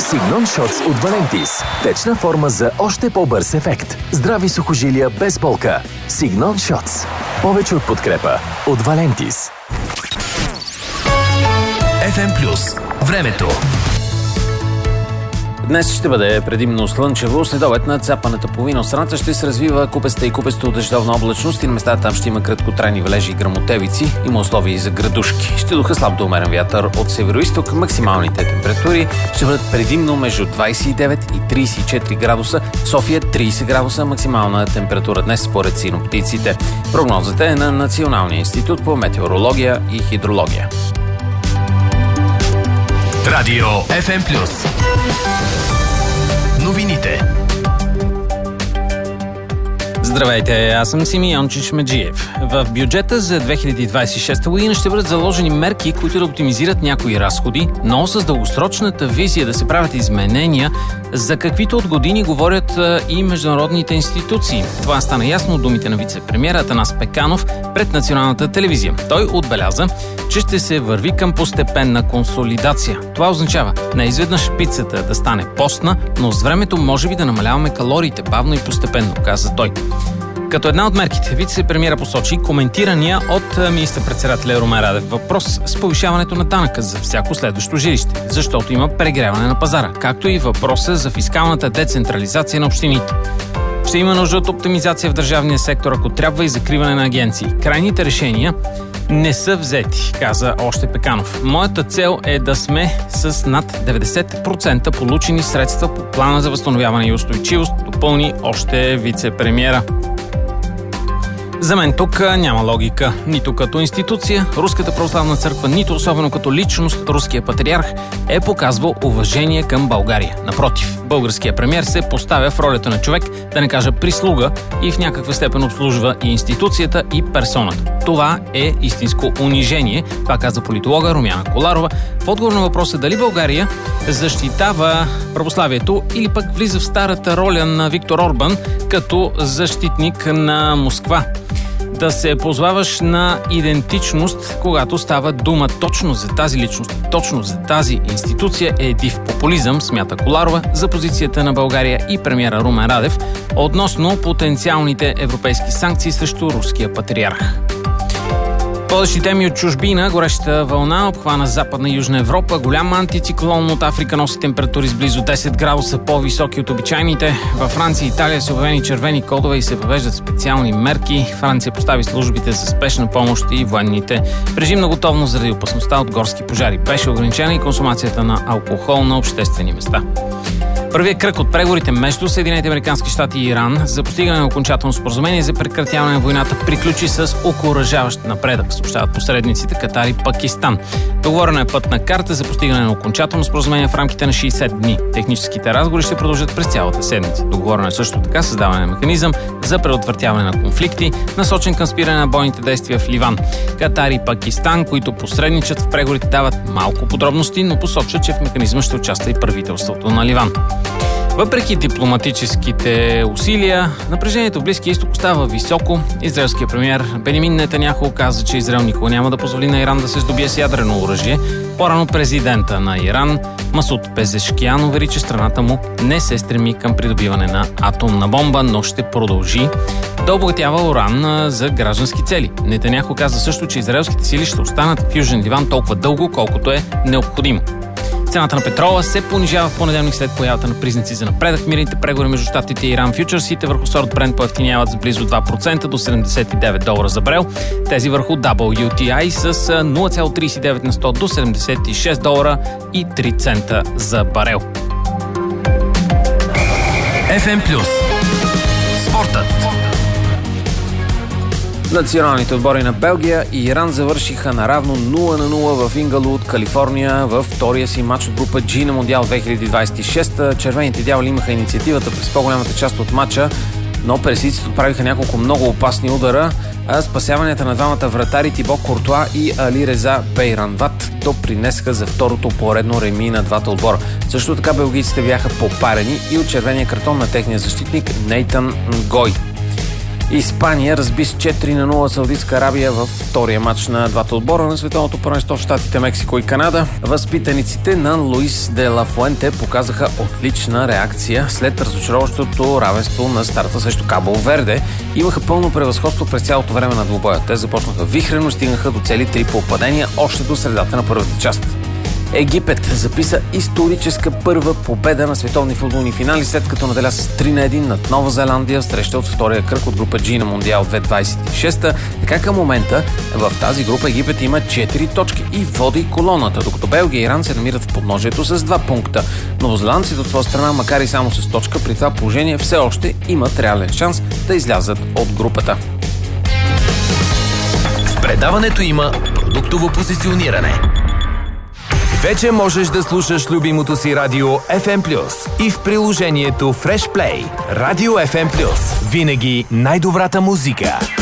Signon Shots от Valentis. Течна форма за още по-бърз ефект. Здрави сухожилия без болка. Signon Shots. Повече от подкрепа от Valentis. FM+. Времето. Днес ще бъде предимно слънчево. Следобед над западната половина от страната ще се развива купеста и купесто дъждовна облачност и на места там ще има краткотрайни валежи и гръмотевици. Има условия и за градушки. Ще духа слаб до умерен вятър от североизток. Максималните температури ще бъдат предимно между 29 и 34 градуса. В София 30 градуса максимална температура днес според синоптиците. Прогнозата е на Националния институт по метеорология и хидрология. Радио FM+. Новините. Здравейте, аз съм Симеон Чичмеджиев. В бюджета за 2026 година ще бъдат заложени мерки, които да оптимизират някои разходи, но с дългосрочната визия да се правят изменения, за каквито от години говорят и международните институции. Това стана ясно от думите на вице-премиера Атанас Пеканов пред Националната телевизия. Той отбеляза, че ще се върви към постепенна консолидация. Това означава не изведнъж пицата да стане постна, но с времето може би да намаляваме калориите бавно и постепенно, каза той. Като една от мерките, вице-премиера посочи коментирания от министър-председателя Румен Радев въпрос с повишаването на данъка за всяко следващо жилище, защото има прегряване на пазара, както и въпроса за фискалната децентрализация на общините. Ще има нужда от оптимизация в държавния сектор, ако трябва и закриване на агенции. Крайните решения не са взети, каза още Пеканов. Моята цел е да сме с над 90% получени средства по плана за възстановяване и устойчивост, допълни още вице-премиера. За мен тук няма логика. Нито като институция, Руската православна църква, нито особено като личност, руския патриарх е показвал уважение към България. Напротив, българският премиер се поставя в ролята на човек, да не кажа прислуга, и в някаква степен обслужва и институцията, и персоната. Това е истинско унижение, това каза политолога Румяна Коларова в отговор на въпроса дали България защитава православието или пък влиза в старата роля на Виктор Орбан като защитник на Москва. Да се позоваваш на идентичност, когато става дума точно за тази личност, точно за тази институция, е див популизъм, смята Коларова за позицията на България и премиера Румен Радев относно потенциалните европейски санкции срещу руския патриарх. Водещи теми от чужбина, горещата вълна обхвана Западна и Южна Европа. Голям антициклон от Африка носи температури с близо 10 градуса по-високи от обичайните. Във Франция и Италия са обявени червени кодове и се въвеждат специални мерки. Франция постави службите за спешна помощ и военните в режим на готовност заради опасността от горски пожари. Беше ограничена и консумацията на алкохол на обществени места. Първият кръг от преговорите между Съединените американски щати и Иран за постигане на окончателно споразумение за прекратяване на войната приключи с окуражаващ напредък, съобщават посредниците Катар и Пакистан. Договорена е пътна карта за постигане на окончателно споразумение в рамките на 60 дни. Техническите разговори ще продължат през цялата седмица. Договорено е също така създаване на механизъм за предотвратяване на конфликти, насочен към спиране на бойните действия в Ливан. Катар и Пакистан, които посредничат в преговорите, дават малко подробности, но посочват, че в механизма ще участва и правителството на Ливан. Въпреки дипломатическите усилия, напрежението в Близкия изток остава високо. Израелският премиер Бенямин Нетаняху каза, че Израел никога няма да позволи на Иран да се здобие с ядрено оръжие. По-рано президента на Иран Масуд Пезешкиян увери, че страната му не се стреми към придобиване на атомна бомба, но ще продължи да обогатява уран за граждански цели. Нетаняху каза също, че израелските сили ще останат в Южен Ливан толкова дълго, колкото е необходимо. Цената на петрола се понижава в понеделник след появата на признаци за напредък в мирните преговори между щатите и Иран. Фьючерсите върху сорт Брент поевтиняват с близо 2% до $79 за барел. Тези върху WTI с 0,39 на 100 до $76.03 за барел. FM+. Спортът. Националните отбори на Белгия и Иран завършиха наравно 0-0 в Ингалуд, Калифорния, във втория си матч от група G на Мондиал 2026. Червените дяволи имаха инициативата през по-голямата част от матча, но персийците отправиха няколко много опасни удара, а спасяванията на двамата вратари Тибо Куртуа и Али Реза Бейранват допринесха за второто поредно реми на двата отбора. Също така белгийците бяха попарени и от червения картон на техния защитник Нейтан Нгой. Испания разби с 4-0 Саудитска Арабия във втория матч на двата отбора на световното първенство в щатите Мексико и Канада. Възпитаниците на Луис де ла Фуенте показаха отлична реакция след разочароващото равенство на старта срещу Кабо Верде. Имаха пълно превъзходство през цялото време на двубоя. Те започнаха вихрено и стигнаха до цели 3 попадения още до средата на първата част. Египет записа историческа първа победа на световни футболни финали, след като наделя с 3-1 над Нова Зеландия в среща от втория кръг от група G на Мондиал 2026. Така към момента в тази група Египет има 4 точки и води колоната, докато Белгия и Иран се намират в подножието с 2 пункта. Новозеландците от своя страна, макар и само с точка, при това положение все още имат реален шанс да излязат от групата. В предаването има продуктово позициониране. Вече можеш да слушаш любимото си радио FM+, и в приложението Fresh Play. Радио FM+. Винаги най-добрата музика.